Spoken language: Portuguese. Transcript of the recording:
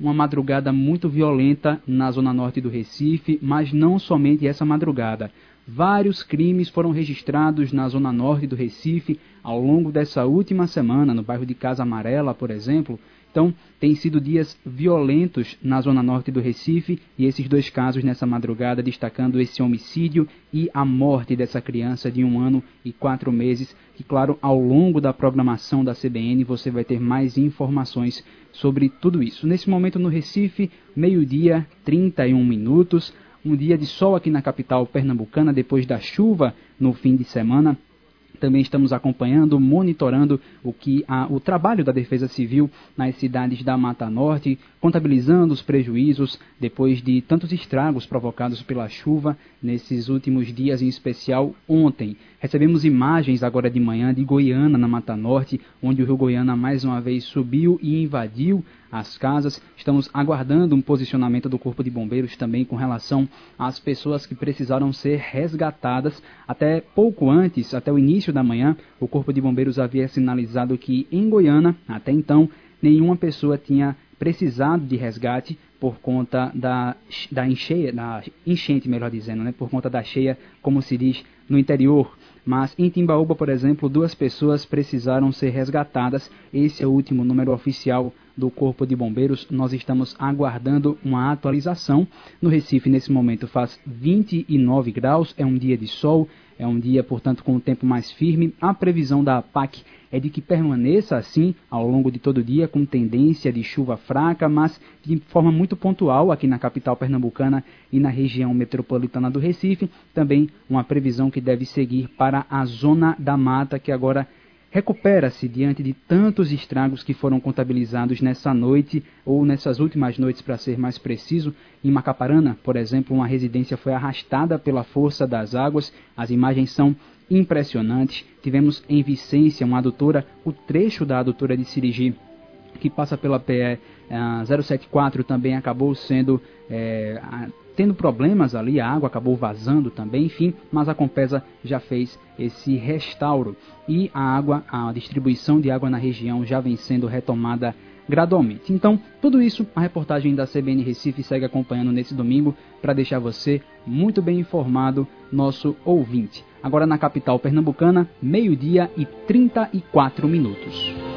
uma madrugada muito violenta na zona norte do Recife, mas não somente essa madrugada. Vários crimes foram registrados na zona norte do Recife ao longo dessa última semana, no bairro de Casa Amarela, por exemplo. Então, tem sido dias violentos na zona norte do Recife, e esses dois casos nessa madrugada, destacando esse homicídio e a morte dessa criança de 1 ano e 4 meses, que, claro, ao longo da programação da CBN você vai ter mais informações sobre tudo isso. Nesse momento no Recife, 12h31, um dia de sol aqui na capital pernambucana, depois da chuva no fim de semana. Também estamos acompanhando, monitorando o trabalho da Defesa Civil nas cidades da Mata Norte, contabilizando os prejuízos depois de tantos estragos provocados pela chuva nesses últimos dias, em especial ontem. Recebemos imagens agora de manhã de Goiânia, na Mata Norte, onde o rio Goiânia mais uma vez subiu e invadiu as casas. Estamos aguardando um posicionamento do Corpo de Bombeiros também com relação às pessoas que precisaram ser resgatadas. Até pouco antes, até o início da manhã, o Corpo de Bombeiros havia sinalizado que em Goiânia, até então, nenhuma pessoa tinha precisado de resgate por conta da enchente, melhor dizendo, por conta da cheia, como se diz no interior. Mas em Timbaúba, por exemplo, 2 pessoas precisaram ser resgatadas. Esse é o último número oficial do Corpo de Bombeiros. Nós estamos aguardando uma atualização. No Recife, nesse momento, faz 29 graus, é um dia de sol, é um dia, portanto, com o tempo mais firme. A previsão da APAC é de que permaneça assim ao longo de todo o dia, com tendência de chuva fraca, mas de forma muito pontual aqui na capital pernambucana e na região metropolitana do Recife. Também uma previsão que deve seguir para a zona da mata, que agora recupera-se diante de tantos estragos que foram contabilizados nessa noite, ou nessas últimas noites, para ser mais preciso. Em Macaparana, por exemplo, uma residência foi arrastada pela força das águas. As imagens são impressionantes. Tivemos em Vicência uma adutora, o trecho da adutora de Sirigi, que passa pela PE 074, também acabou tendo problemas ali, a água acabou vazando também, enfim, mas a Compesa já fez esse restauro e a distribuição de água na região já vem sendo retomada gradualmente. Então, tudo isso, a reportagem da CBN Recife segue acompanhando nesse domingo para deixar você muito bem informado, nosso ouvinte. Agora na capital pernambucana, 12h34.